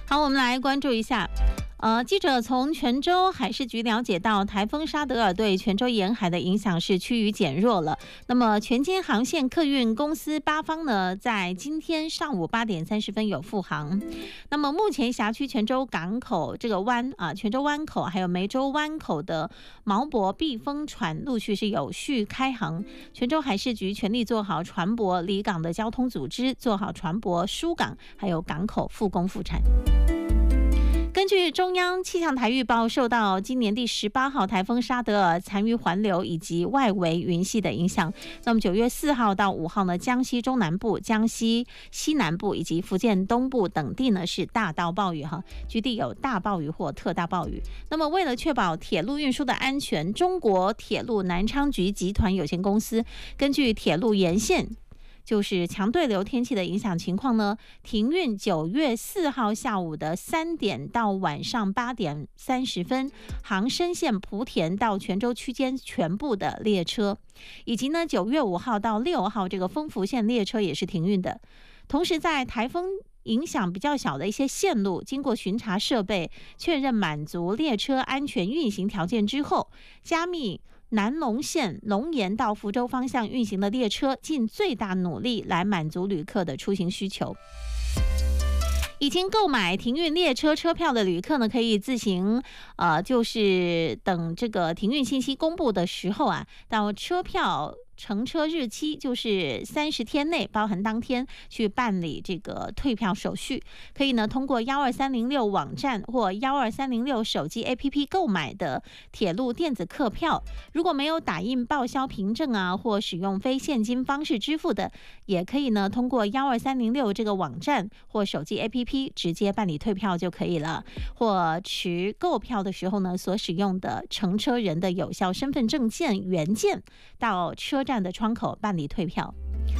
好，我们来关注一下。记者从泉州海事局了解到，台风沙德尔对泉州沿海的影响是趋于减弱了。那么全经航线客运公司8方呢，在今天上午8点30分有复航。那么目前辖区泉州港口这个泉州湾口还有梅州湾口的锚泊避风船陆续是有序开航。泉州海事局全力做好船舶离港的交通组织，做好船舶疏港还有港口复工复产。根据中央气象台预报，受到今年第18号台风沙德尔残余环流以及外围云系的影响，那么9月4号到5号呢，江西中南部、江西西南部以及福建东部等地呢是大到暴雨局地有大暴雨或特大暴雨。那么为了确保铁路运输的安全，中国铁路南昌局集团有限公司根据铁路沿线就是强对流天气的影响情况呢，停运9月4号下午的3点到晚上8点30分，杭深线莆田到泉州区间全部的列车，以及呢9月5号到6号这个丰福线列车也是停运的。同时在台风影响比较小的一些线路，经过巡查设备确认满足列车安全运行条件之后，加密南龙线龙岩到福州方向运行的列车尽最大努力来满足旅客的出行需求。已经购买停运列车车票的旅客呢，可以自行就是等这个停运信息公布的时候到车票乘车日期就是30天内，包含当天去办理这个退票手续。可以呢通过12306网站或12306手机 APP 购买的铁路电子客票。如果没有打印报销凭证或使用非现金方式支付的，也可以呢通过12306这个网站或手机 APP 直接办理退票就可以了。或持购票的时候呢，所使用的乘车人的有效身份证件原件到车站的窗口办理退票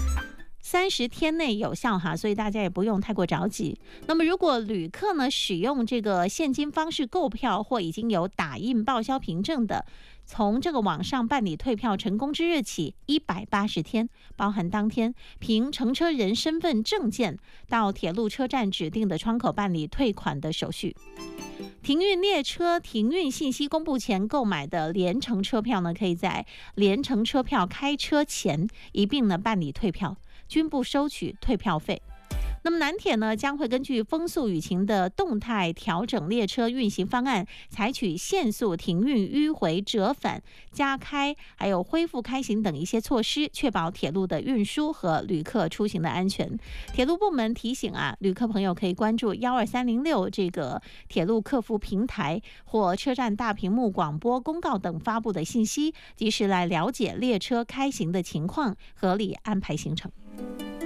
，30天内有效所以大家也不用太过着急。那么如果旅客呢使用这个现金方式购票或已经有打印报销凭证的，从这个网上办理退票成功之日起180天，包含当天凭乘车人身份证件到铁路车站指定的窗口办理退款的手续。停运列车停运信息公布前购买的联程车票呢，可以在联程车票开车前一并呢办理退票，均不收取退票费。那么南铁呢将会根据风速雨情的动态调整列车运行方案，采取限速、停运、迂回、折返、加开还有恢复开行等一些措施，确保铁路的运输和旅客出行的安全。铁路部门提醒旅客朋友可以关注12306这个铁路客服平台或车站大屏幕广播公告等发布的信息，及时来了解列车开行的情况，合理安排行程。